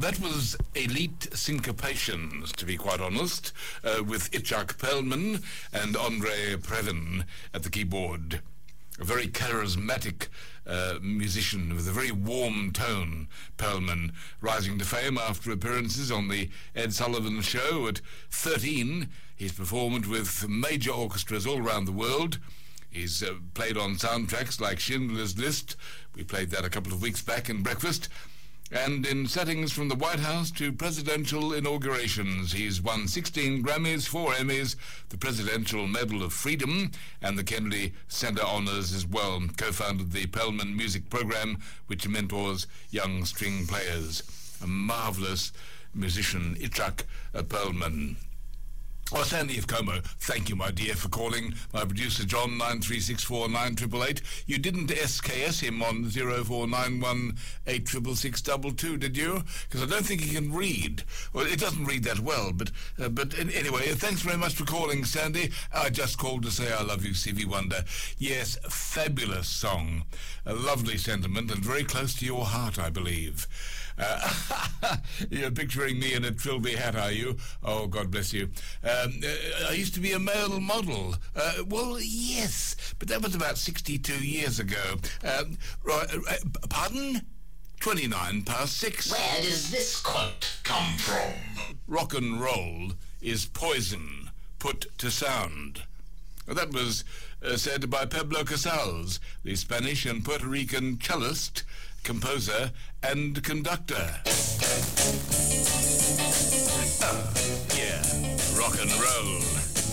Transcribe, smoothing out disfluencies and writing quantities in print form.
That was Elite Syncopations, to be quite honest, with Itzhak Perlman and Andre Previn at the keyboard. A very charismatic musician with a very warm tone, Perlman, rising to fame after appearances on the Ed Sullivan Show. At 13, he's performed with major orchestras all around the world. He's played on soundtracks like Schindler's List. We played that a couple of weeks back in Breakfast. And in settings from the White House to presidential inaugurations, he's won 16 Grammys, 4 Emmys, the Presidential Medal of Freedom, and the Kennedy Center Honors as well. Co-founded the Perlman Music Program, which mentors young string players. A marvelous musician, Itzhak Perlman. Oh, Sandy of Como, thank you, my dear, for calling. My producer, John, 93649888. You didn't SKS him on 0491866622, did you? Because I don't think he can read. Well, it doesn't read that well, but anyway, thanks very much for calling, Sandy. I just called to say I love you, Stevie Wonder. Yes, fabulous song. A lovely sentiment and very close to your heart, I believe. You're picturing me in a Trilby hat, are you? Oh, God bless you. I used to be a male model. Well, yes, but that was about 62 years ago. Pardon? 29 past 6. Where does this quote come from? Rock and roll is poison put to sound. That was said by Pablo Casals, the Spanish and Puerto Rican cellist, composer and conductor. Yeah, rock and roll.